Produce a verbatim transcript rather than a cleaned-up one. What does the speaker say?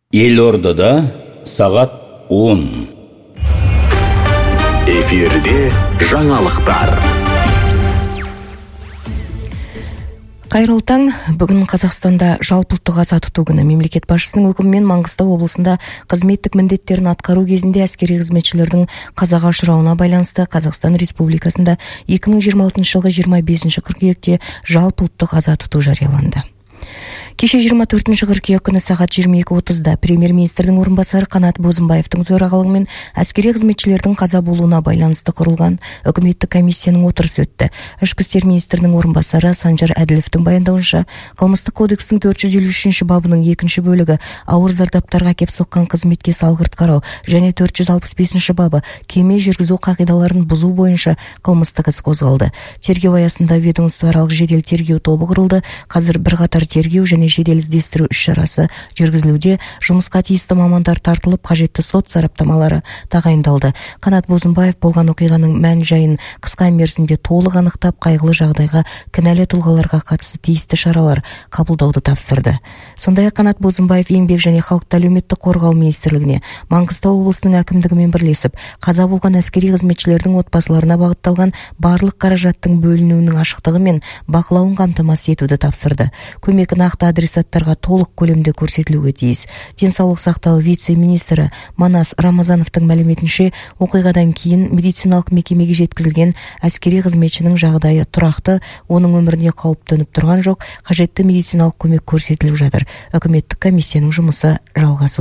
Елордада сағат он. Эфирде жаңалықтар. Қайырлы таң. Бүгін Қазақстанда жалпыұлттық аза тұту күні. Мемлекет басшысының өкімімен Маңғыстау облысында қызметтік міндеттерін атқару кезінде әскери қызметшілердің қазаға ұшырауына байланысты Қазақстан Республикасында екі мың жиырма алтыншы жылғы жиырма бесінші қыркүйекте жалпыұлттық аза тұту жарияланды. Кеше жиырма төртінші қыркүйек күні сағат жиырма екі отызда премьер-министрдің орынбасары Қанат Бозымбаевтың төрағалығымен әскери қызметшілердің қаза болуына байланысты құрылған үкіметтік комиссияның отырысы өтті. Ішкі істер министрінің орынбасары Санжар Әділовтің баяндауынша, қылмыстық кодекстің төрт жүз елу үшінші бабының екінші бөлігі ауыр зардаптарға әкеп соққан қызметке салғырт қарау және төрт жүз алпыс бесінші бабы кеме жүргізу қағидаларын бұзу бойынша қылмыстық іс қозғалды. Тергеу аясында ведомствоаралық жедел тергеу тобы құрылды. Қазір бірқатар тергеу және жедел іздестіру іс-шарасы жүргізілуде. Жұмысқа тиісті мамандар тартылып, қажетті сот сараптамалары тағайындалды. Қанат Бозымбаев болған оқиғаның мән-жайын қысқа мерзімде толық анықтап, қайғылы жағдайға кінәлі тұлғаларға қатысты тиісті шаралар қабылдауды тапсырды. Сондай-ақ Қанат Бозымбаев еңбек және халықты әлеуметтік қорғау министрлігіне, Маңғыстау облысының әкімдігімен бірлесіп, қаза болған әскери қызметшілердің отбасыларына бағытталған барлық қаражаттың бөлінуінің ашықтығы мен бақылауын қамтамасыз етуді тапсырды. Көмек нақты адресаттарға толық көлемде көрсетілуге тиіс. Денсаулық сақтау вице-министрі Манас Рамазановтың мәліметінше, оқиғадан кейін медициналық мекемеге жеткізілген әскери қызметшінің жағдайы тұрақты, оның өміріне қауіп төніп тұрған жоқ, қажетті медициналық көмек көрсетіліп жатыр. Үкіметтік комиссияның жұмысы жалғасуда.